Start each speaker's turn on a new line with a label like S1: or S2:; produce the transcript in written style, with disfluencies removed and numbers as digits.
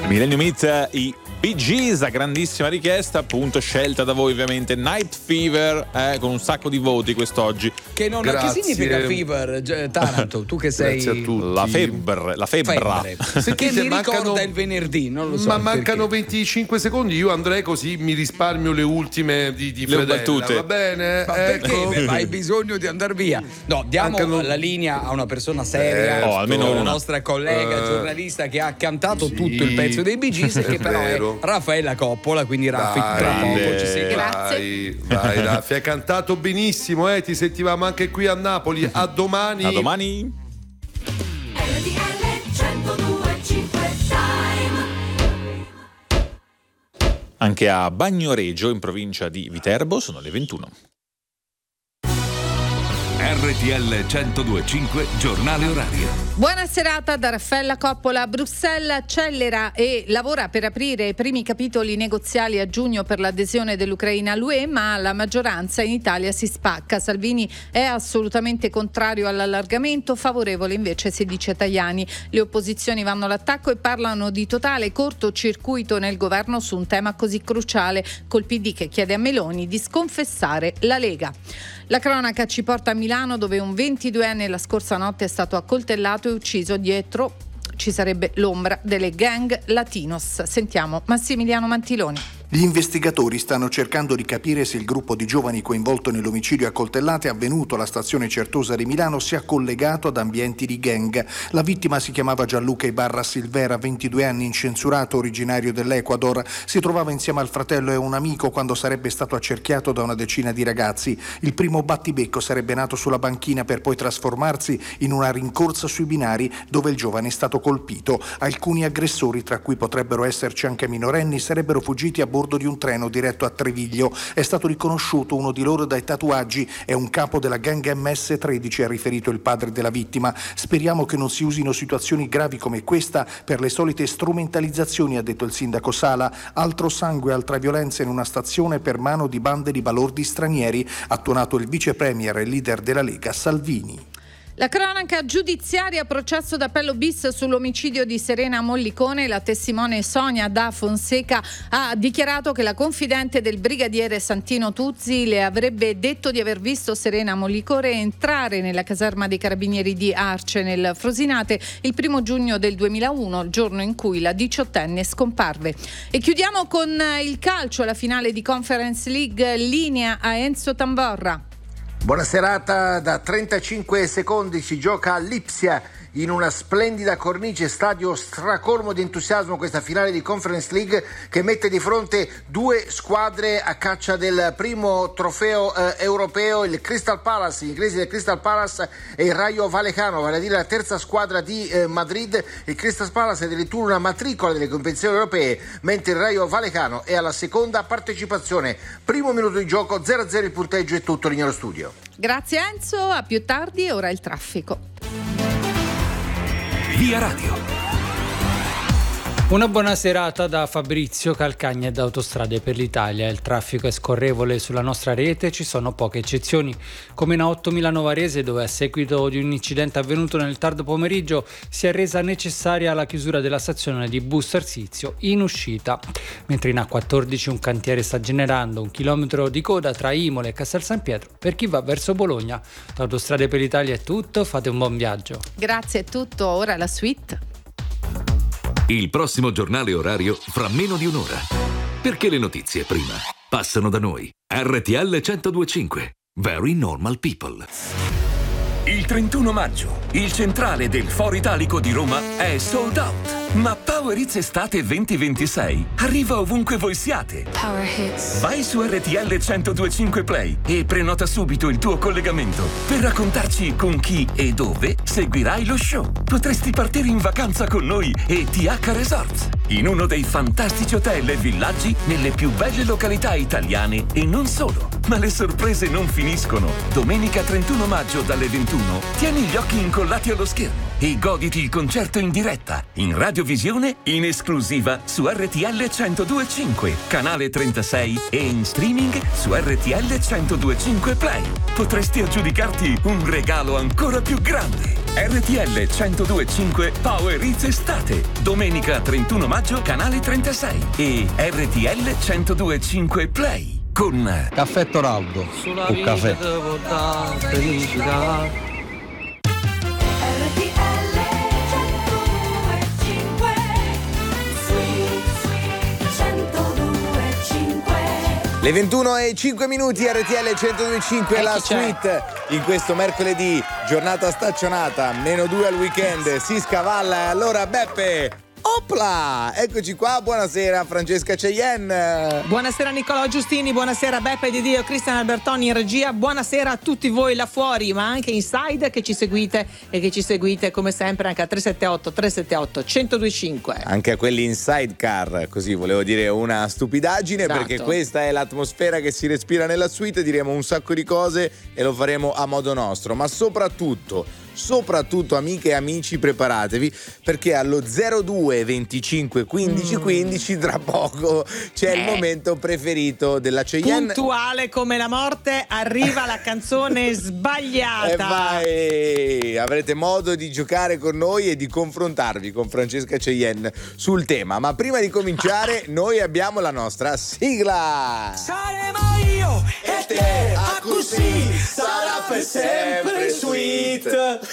S1: Millennium Hit, i Bee Gees, a grandissima richiesta, appunto scelta da voi ovviamente. Night Fever, con un sacco di voti quest'oggi.
S2: Che significa fever, Taranto? Tu che sei
S1: la febbre.
S2: Che mi ricorda il venerdì, non lo so.
S3: Ma mancano 25 secondi, io andrei così, mi risparmio le ultime di Fredella, va bene?
S2: Ma perché? Hai bisogno di andare via? No, diamo la linea a una persona seria,
S1: almeno
S2: una nostra collega giornalista che ha cantato tutto il pezzo dei Bee Gees, che però è Raffaella Coppola, quindi Raffi, tra poco ci sei.
S3: Grazie. Vai Raffi, hai cantato benissimo, ti sentivamo anche qui a Napoli. A domani.
S1: A domani. Anche a Bagnoregio, in provincia di Viterbo, sono le 21.
S4: RTL 102.5 giornale orario.
S5: Buona serata da Raffaella Coppola. Bruxelles accelera e lavora per aprire i primi capitoli negoziali a giugno per l'adesione dell'Ucraina all'UE, ma la maggioranza in Italia si spacca. Salvini è assolutamente contrario all'allargamento, favorevole invece si dice Tajani. Le opposizioni vanno all'attacco e parlano di totale cortocircuito nel governo su un tema così cruciale, col PD che chiede a Meloni di sconfessare la Lega. La cronaca ci porta a Milano, dove un 22enne la scorsa notte è stato accoltellato e ucciso. Dietro ci sarebbe l'ombra delle gang Latinos. Sentiamo Massimiliano Mantiloni.
S6: Gli investigatori stanno cercando di capire se il gruppo di giovani coinvolto nell'omicidio a coltellate avvenuto alla stazione Certosa di Milano sia collegato ad ambienti di gang. La vittima si chiamava Gianluca Ibarra Silvera, 22 anni, incensurato, originario dell'Ecuador. Si trovava insieme al fratello e un amico quando sarebbe stato accerchiato da una decina di ragazzi. Il primo battibecco sarebbe nato sulla banchina per poi trasformarsi in una rincorsa sui binari dove il giovane è stato colpito. Alcuni aggressori, tra cui potrebbero esserci anche minorenni, sarebbero fuggiti a bordo di un treno diretto a Treviglio. È stato riconosciuto uno di loro dai tatuaggi, è un capo della gang MS-13, ha riferito il padre della vittima. Speriamo che non si usino situazioni gravi come questa per le solite strumentalizzazioni, ha detto il sindaco Sala. Altro sangue, altra violenza in una stazione per mano di bande di balordi stranieri, ha tuonato il vice premier e leader della Lega Salvini.
S5: La cronaca giudiziaria, processo d'appello bis sull'omicidio di Serena Mollicone. La testimone Sonia da Fonseca ha dichiarato che la confidente del brigadiere Santino Tuzzi le avrebbe detto di aver visto Serena Mollicone entrare nella caserma dei carabinieri di Arce nel Frosinate il 1 giugno del 2001, il giorno in cui la 18enne scomparve. E chiudiamo con il calcio, la finale di Conference League, linea a Enzo Tamborra.
S7: Buona serata, da 35 secondi si gioca a Lipsia in una splendida cornice, stadio stracolmo di entusiasmo, questa finale di Conference League che mette di fronte due squadre a caccia del primo trofeo europeo, il Crystal Palace, gli inglesi del Crystal Palace e il Rayo Vallecano, vale a dire la terza squadra di Madrid. Il Crystal Palace è addirittura una matricola delle competizioni europee, mentre il Rayo Vallecano è alla seconda partecipazione. Primo minuto di gioco, 0-0 il punteggio, è tutto Lignano Studio.
S5: Grazie Enzo, a più tardi, ora il traffico.
S4: Via Radio.
S8: Una buona serata da Fabrizio Calcagna e da Autostrade per l'Italia. Il traffico è scorrevole sulla nostra rete, ci sono poche eccezioni, come in A8 Milano Varese, dove a seguito di un incidente avvenuto nel tardo pomeriggio si è resa necessaria la chiusura della stazione di bus Arsizio in uscita, mentre in A14 un cantiere sta generando 1 chilometro di coda tra Imola e Castel San Pietro per chi va verso Bologna. Da Autostrade per l'Italia è tutto, fate un buon viaggio.
S5: Grazie, è tutto, ora la suite.
S4: Il prossimo giornale orario fra meno di un'ora. Perché le notizie prima passano da noi. RTL 102.5. Very Normal People. Il 31 maggio, il centrale del Foro Italico di Roma è sold out. Ma Power Hits Estate 2026 arriva ovunque voi siate.
S9: Power Hits.
S4: Vai su RTL 102.5 Play e prenota subito il tuo collegamento per raccontarci con chi e dove seguirai lo show. Potresti partire in vacanza con noi e TH Resorts, in uno dei fantastici hotel e villaggi nelle più belle località italiane e non solo. Ma le sorprese non finiscono. Domenica 31 maggio dalle 21 tieni gli occhi incollati allo schermo.
S9: e goditi il concerto in diretta, in radiovisione, in esclusiva su RTL 102.5, canale 36 e in streaming su RTL 102.5 Play. Potresti aggiudicarti un regalo ancora più grande. RTL 102.5 Power Hits Estate, domenica 31 maggio, canale 36 e RTL 102.5 Play con
S10: Caffè Toraldo o caffè.
S11: Le 21:05 RTL 102.5 la suite in questo mercoledì, giornata staccionata, -2 al weekend, si scavalla. Allora Beppe, opla, eccoci qua, buonasera Francesca Cheyenne.
S12: Buonasera Nicolò Giustini, buonasera Beppe Di Dio, Cristian Albertoni in regia, buonasera a tutti voi là fuori, ma anche inside che ci seguite e che ci seguite come sempre anche a 378-378-1025.
S11: Anche a quelli in sidecar, così volevo dire una stupidaggine, esatto. Perché questa è l'atmosfera che si respira nella suite, diremo un sacco di cose e lo faremo a modo nostro, ma soprattutto amiche e amici, preparatevi perché allo 02 25 15 15 tra poco c'è il momento preferito della Cheyenne.
S12: Puntuale come la morte arriva la canzone sbagliata.
S11: E vai! Avrete modo di giocare con noi e di confrontarvi con Francesca Cheyenne sul tema, ma prima di cominciare noi abbiamo la nostra sigla.
S13: Saremo io e te, a così sarà per sempre sweet.